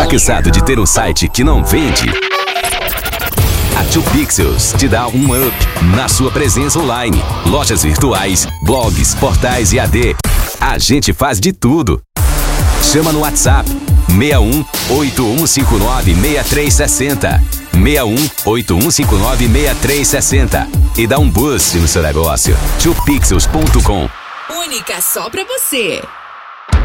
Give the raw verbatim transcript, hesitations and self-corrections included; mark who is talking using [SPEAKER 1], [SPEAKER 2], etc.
[SPEAKER 1] Tá cansado de ter um site que não vende? A dois Pixels te dá um up na sua presença online. Lojas virtuais, blogs, portais e A D. A gente faz de tudo. Chama no WhatsApp seis um oito um cinco nove seis três seis zero. seis um oito um cinco nove seis três seis zero e dá um boost no seu negócio. dois pixels ponto com.
[SPEAKER 2] Única só pra você.